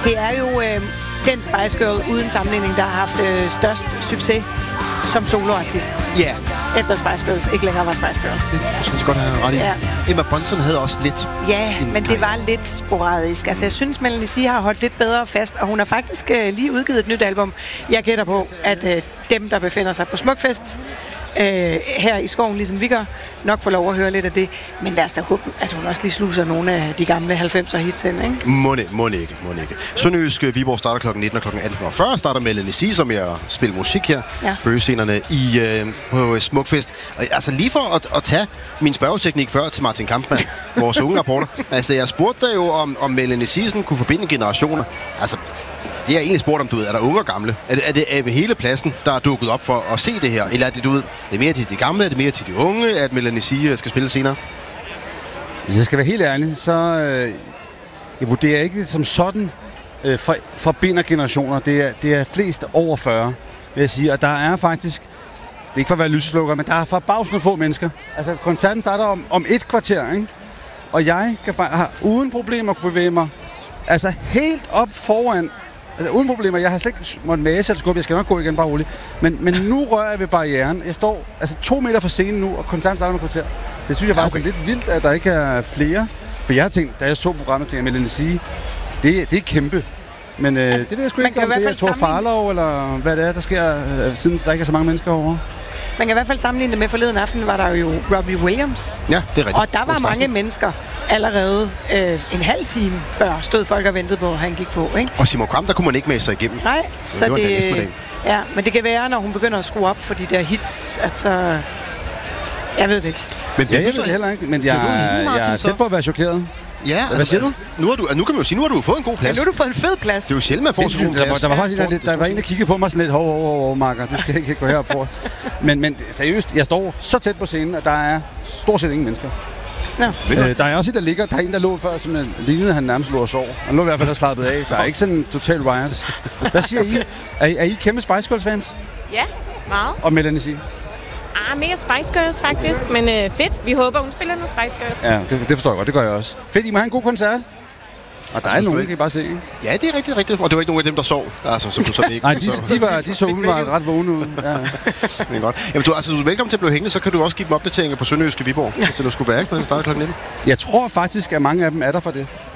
Det er jo den Spice Girl uden sammenligning, der har haft størst succes som soloartist. Ja. Efter Spice Girls ikke længere var Spice Girls. Det synes jeg godt have ret i. Ja. Emma Bunton havde også lidt... Ja, men det var lidt sporadisk. Altså, jeg synes, Melanie C har holdt lidt bedre fast, og hun har faktisk lige udgivet et nyt album. Jeg gætter på, at dem, der befinder sig på Smukfest her i skoven, ligesom vi gør, nok får lov at høre lidt af det. Men lad os da håbe, at hun også lige sluser nogle af de gamle 90'er hits ind, ikke? Må ikke. Sønderjysk Viborg starter kl. 19 og kl. 18.40 starter Melanie C, som jeg spiller musik her. Ja. Bøgescenerne på Smukfest. Og, altså lige for at tage min spørgeteknik før til Martin Kampmann, vores unge rapporter. Altså jeg spurgte dig jo, om Melanie C kunne forbinde generationer. Altså det jeg egentlig spurgte om, du ved, er der unge og gamle? Er det hele pladsen, der er dukket op for at se det her? Eller er det, du ved, det er mere til de gamle, er det mere til de unge, at Melanie C skal spille senere? Hvis jeg skal være helt ærlig, så jeg vurderer ikke det som sådan forbinder generationer. Det er flest over 40, vil jeg sige. Og der er faktisk, det er ikke for at være lyseslukker, men der er forbavsende få mennesker. Altså koncerten starter om et kvarter, ikke? Og jeg kan uden problemer kunne bevæge mig altså helt op foran. Altså uden problemer, jeg har slet ikke måttet mase eller skubbe, jeg skal nok gå igen, bare roligt. Men nu rører jeg ved barrieren. Jeg står altså 2 meter fra scenen nu, og koncerten starter med kvarter. Det synes jeg faktisk er lidt vildt, at der ikke er flere. For jeg har tænkt, da jeg så programmet, tænkte jeg, Melanie C, det er kæmpe. Men altså, det ved jeg sgu ikke, om det er Thor Farlov, eller hvad det er, der sker, siden der ikke er så mange mennesker over. Man kan i hvert fald sammenligne det med forleden aften, var der jo Robbie Williams. Ja, det er rigtigt. Og der var mange mennesker allerede en halv time før stod folk og ventede på, at han gik på, ikke? Og Simon Kvam, der kunne man ikke med sig igennem. Nej, så det... Ja, men det kan være, når hun begynder at skrue op for de der hits, at så... Jeg ved det ikke. Men jeg ved det heller ikke, men jeg er tæt på at være chokeret. Ja, hvad siger du? Nu kan man jo sige, nu har du fået en god plads. Ja, nu har du fået en fed plads. Det er jo sjældent, man får sådan en plads. Der var faktisk der var en, der kiggede på mig sådan lidt, hov, Marker, du skal ikke gå herop for. Men seriøst, jeg står så tæt på scenen, at der er stort set ingen mennesker. No. Der er også der er en, der lå før, som lignede, han nærmest lå og sov. Han lå i hvert fald der slappet af. Der er ikke sådan en total riots. Hvad siger I? Er I kæmpe Spice Girls fans? Ja, meget. Og Melanie C? Mere Spice Girls faktisk, men fedt. Vi håber, hun spiller noget Spice Girls. Ja, det forstår jeg godt. Det gør jeg også. Fedt, I må have en god koncert. Og der er nogen, kan I bare se. Ja, det er rigtigt. Og det var ikke nogen af dem, der sov. Altså, som du så ikke. Nej, de så umiddelbart ret vågne ud. Ja. Det er godt. Jamen, du er velkommen til at blive hængende, så kan du også give dem opdateringer på Sønderjyske Viborg, til du skulle være, når det starter kl. 19. Jeg tror faktisk, at mange af dem er der for det.